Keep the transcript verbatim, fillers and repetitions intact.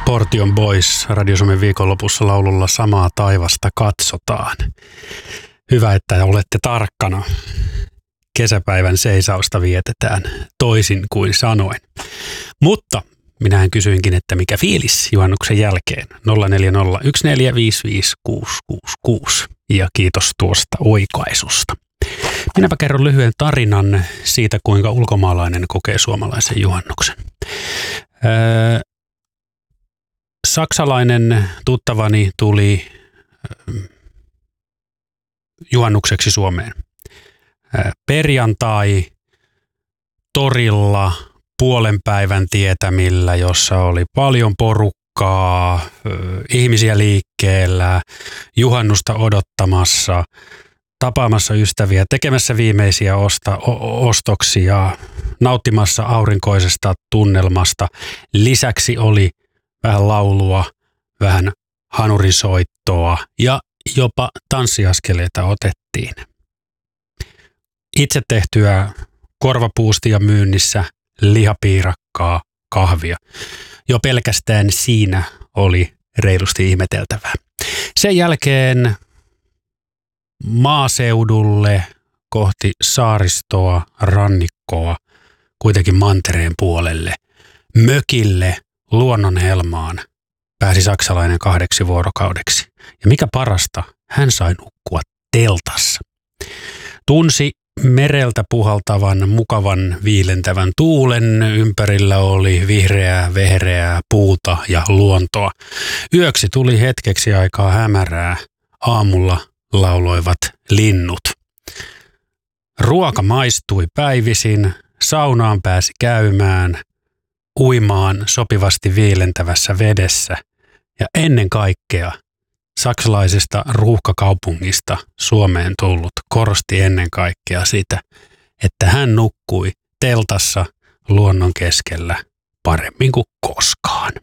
Portion Boys Radio Suomen viikonlopussa laululla Samaa taivasta katsotaan. Hyvä, että olette tarkkana. Kesäpäivän seisausta vietetään toisin kuin sanoin. Mutta minähän kysyinkin, että mikä fiilis juhannuksen jälkeen. nolla neljä nolla yksi neljä viisi viisi kuusi kuusi kuusi ja kiitos tuosta oikaisusta. Minäpä kerron lyhyen tarinan siitä, kuinka ulkomaalainen kokee suomalaisen juhannuksen. Öö, saksalainen tuttavani tuli öö, juhannukseksi Suomeen. Öö, perjantai torilla puolen päivän tietämillä, jossa oli paljon porukkaa, öö, ihmisiä liikkeellä, juhannusta odottamassa, tapaamassa ystäviä, tekemässä viimeisiä osta, o- ostoksia, nauttimassa aurinkoisesta tunnelmasta. Lisäksi oli vähän laulua, vähän hanurisoittoa ja jopa tanssiaskeleita otettiin. Itse tehtyä korvapuustia myynnissä, lihapiirakkaa, kahvia. Jo pelkästään siinä oli reilusti ihmeteltävää. Sen jälkeen maaseudulle kohti saaristoa, rannikkoa, kuitenkin mantereen puolelle, mökille, luonnonhelmaan pääsi saksalainen kahdeksi vuorokaudeksi. Ja mikä parasta, hän sai nukkua teltassa. Tunsi mereltä puhaltavan, mukavan, viilentävän tuulen, ympärillä oli vihreää, vehreää puuta ja luontoa. Yöksi tuli hetkeksi aikaa hämärää, aamulla lauloivat linnut. Ruoka maistui päivisin, saunaan pääsi käymään, uimaan sopivasti viilentävässä vedessä ja ennen kaikkea saksalaisesta ruuhkakaupungista Suomeen tullut korosti ennen kaikkea sitä, että hän nukkui teltassa luonnon keskellä paremmin kuin koskaan.